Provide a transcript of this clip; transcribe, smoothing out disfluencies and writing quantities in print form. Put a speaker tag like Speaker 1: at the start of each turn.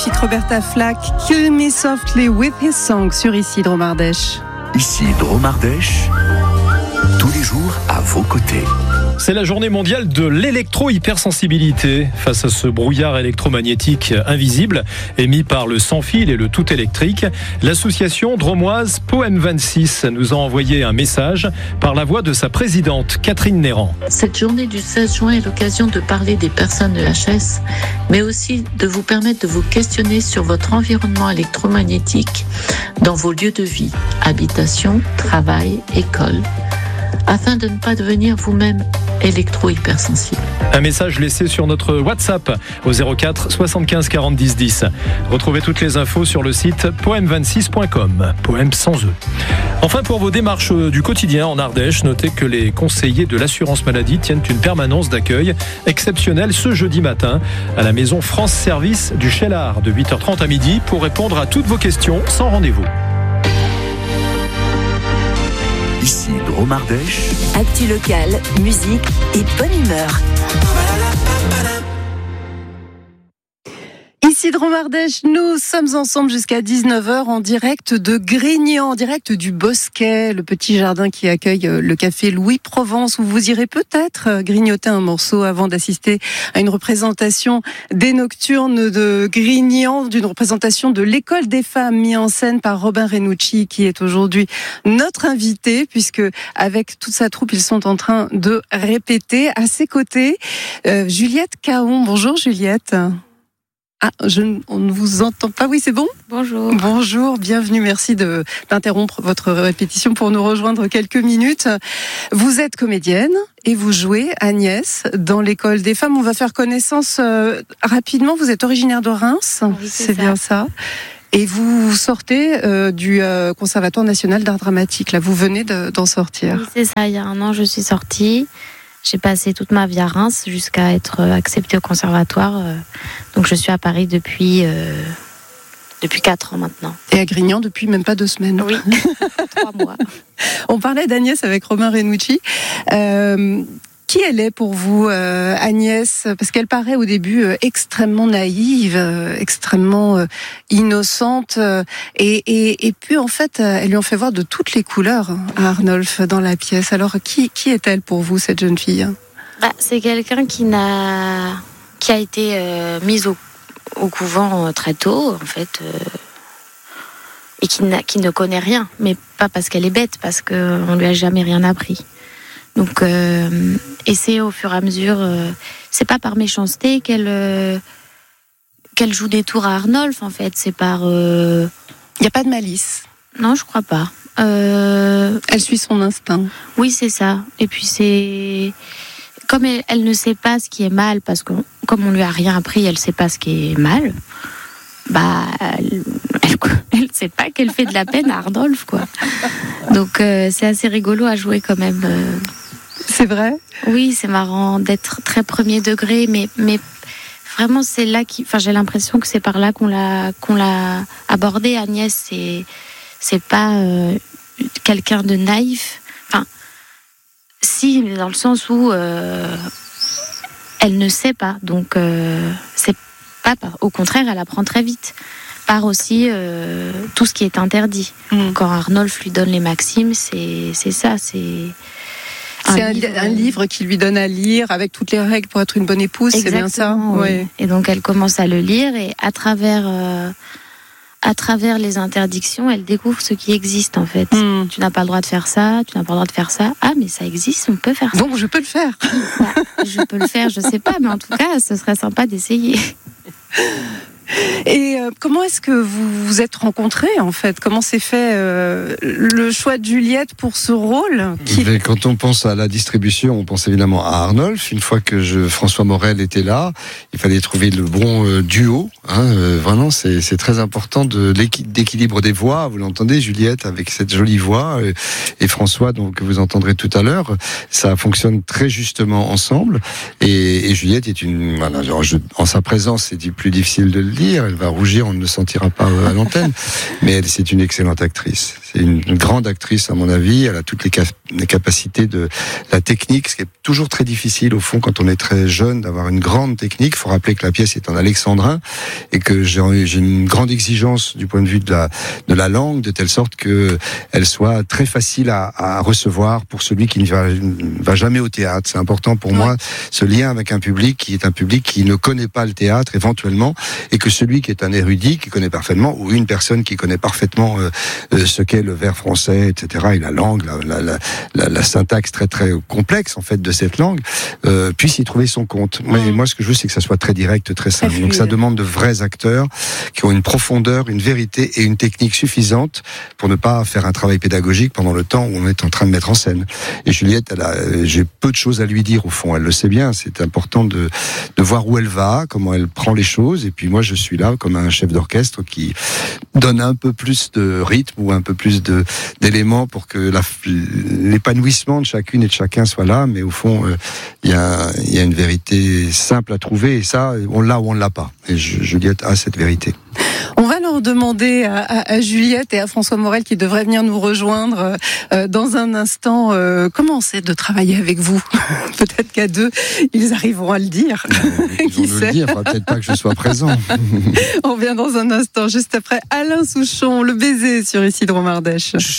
Speaker 1: Roberta Flack, Kill Me Softly with His Song sur Isidro Mardèche.
Speaker 2: Isidro Mardèche, tous les jours à vos côtés.
Speaker 3: C'est la journée mondiale de l'électro-hypersensibilité. Face à ce brouillard électromagnétique invisible émis par le sans-fil et le tout électrique, l'association dromoise POEM26 nous a envoyé un message par la voix de sa présidente, Catherine Néran.
Speaker 4: Cette journée du 16 juin est l'occasion de parler des personnes EHS, mais aussi de vous permettre de vous questionner sur votre environnement électromagnétique dans vos lieux de vie, habitation, travail, école, afin de ne pas devenir vous-même électro-hypersensible.
Speaker 3: Un message laissé sur notre WhatsApp au 04 75 40 10 10. Retrouvez toutes les infos sur le site poem26.com. Poem sans E. Enfin, pour vos démarches du quotidien en Ardèche, notez que les conseillers de l'assurance maladie tiennent une permanence d'accueil exceptionnelle ce jeudi matin à la maison France Service du Cheylard de 8h30 à midi pour répondre à toutes vos questions sans rendez-vous.
Speaker 2: Isidro Mardèche.
Speaker 5: Actu locale, musique et bonne humeur.
Speaker 1: Isidro Mardèche, nous sommes ensemble jusqu'à 19h en direct de Grignan, en direct du Bosquet, le petit jardin qui accueille le café Louis Provence, où vous irez peut-être grignoter un morceau avant d'assister à une représentation des Nocturnes de Grignan, d'une représentation de l'école des femmes mise en scène par Robin Renucci, qui est aujourd'hui notre invité, puisque avec toute sa troupe, ils sont en train de répéter. À ses côtés, Juliette Caon. Bonjour Juliette. On ne vous entend pas. Oui, c'est bon ?
Speaker 6: Bonjour.
Speaker 1: Bonjour, bienvenue. Merci d'interrompre votre répétition pour nous rejoindre quelques minutes. Vous êtes comédienne et vous jouez Agnès dans l'école des femmes. On va faire connaissance rapidement. Vous êtes originaire de Reims,
Speaker 6: oui, c'est
Speaker 1: bien ça. Et vous sortez du Conservatoire national d'art dramatique. Là, vous venez d'en sortir.
Speaker 6: Oui, c'est ça. Il y a un an, je suis sortie. J'ai passé toute ma vie à Reims jusqu'à être acceptée au conservatoire. Donc je suis à Paris depuis 4 ans maintenant.
Speaker 1: Et à Grignan depuis même pas 2 semaines.
Speaker 6: Oui, 3 mois.
Speaker 1: On parlait d'Agnès avec Robin Renucci. Qui elle est pour vous, Agnès ? Parce qu'elle paraît au début extrêmement naïve, extrêmement innocente. Et puis en fait, elle lui en fait voir de toutes les couleurs à Arnolphe dans la pièce. Alors qui est-elle pour vous, cette jeune fille ?
Speaker 6: C'est quelqu'un qui a été mise au couvent très tôt, en fait, et qui ne connaît rien. Mais pas parce qu'elle est bête, parce qu'on lui a jamais rien appris. Donc, et c'est au fur et à mesure, c'est pas par méchanceté qu'elle joue des tours à Arnolphe, en fait. C'est par.
Speaker 1: Il n'y a pas de malice.
Speaker 6: Non, je crois pas.
Speaker 1: Elle suit son instinct.
Speaker 6: Oui, c'est ça. Et puis c'est comme elle ne sait pas ce qui est mal, parce que comme on lui a rien appris, elle sait pas ce qui est mal. Elle sait pas qu'elle fait de la peine à Arnolphe, quoi. Donc c'est assez rigolo à jouer quand même.
Speaker 1: C'est vrai ?
Speaker 6: Oui, c'est marrant d'être très premier degré, mais vraiment c'est là j'ai l'impression que c'est par là qu'on l'a abordée. Agnès, c'est pas quelqu'un de naïf. Enfin, si, mais dans le sens où elle ne sait pas, donc c'est pas. Au contraire, elle apprend très vite. Par aussi tout ce qui est interdit. Quand Arnolphe lui donne les maximes, c'est ça, c'est
Speaker 1: un livre qui lui donne à lire avec toutes les règles pour être une bonne épouse.
Speaker 6: Exactement,
Speaker 1: c'est bien ça.
Speaker 6: Oui. Ouais. Et donc elle commence à le lire et à travers les interdictions, elle découvre ce qui existe en fait. Tu n'as pas le droit de faire ça, tu n'as pas le droit de faire ça. Ah, mais ça existe, on peut faire ça.
Speaker 1: Donc je peux le faire.
Speaker 6: Je peux le faire, je sais pas, mais en tout cas, ce serait sympa d'essayer.
Speaker 1: Et comment est-ce que vous vous êtes rencontrés en fait ? Comment s'est fait le choix de Juliette pour ce rôle
Speaker 7: Quand on pense à la distribution, on pense évidemment à Arnolphe. Une fois que François Morel était là, il fallait trouver le bon duo. Vraiment, c'est très important d'équilibre des voix. Vous l'entendez, Juliette, avec cette jolie voix, et François, donc, que vous entendrez tout à l'heure. Ça fonctionne très justement ensemble. Et Juliette est en sa présence, c'est plus difficile de le dire. elle va rougir, on ne le sentira pas à l'antenne. Mais c'est une excellente actrice. C'est une grande actrice, à mon avis. Elle a toutes les capacités de la technique, ce qui est toujours très difficile, au fond, quand on est très jeune, d'avoir une grande technique. Il faut rappeler que la pièce est en alexandrin et que j'ai une grande exigence du point de vue de la langue, de telle sorte que elle soit très facile à recevoir pour celui qui ne va jamais au théâtre. C'est important pour moi, ce lien avec un public qui est un public qui ne connaît pas le théâtre, éventuellement, et que celui qui est un érudit, qui connaît parfaitement, ou une personne qui connaît parfaitement ce qu'est le vers français, etc., et la langue, la syntaxe très très complexe en fait de cette langue, puisse y trouver son compte. Mais moi, ce que je veux, c'est que ça soit très direct, très simple. Donc ça demande de vrais acteurs qui ont une profondeur, une vérité et une technique suffisante pour ne pas faire un travail pédagogique pendant le temps où on est en train de mettre en scène. Et Juliette, j'ai peu de choses à lui dire au fond. Elle le sait bien. C'est important de voir où elle va, comment elle prend les choses. Et puis moi, je suis là comme un chef d'orchestre qui donne un peu plus de rythme ou un peu plus d'éléments pour que l'épanouissement de chacune et de chacun soit là. Mais au fond, il y a une vérité simple à trouver. Et ça, on l'a ou on ne l'a pas. Et Juliette a cette vérité.
Speaker 1: On va leur demander à Juliette et à François Morel, qui devraient venir nous rejoindre dans un instant, comment c'est de travailler avec vous. Peut-être qu'à deux, ils arriveront à le dire.
Speaker 7: Ils vont nous le dire, il faudra peut-être pas que je sois présent.
Speaker 1: On revient dans un instant, juste après Alain Souchon, Le baiser sur Isidro Mardèche.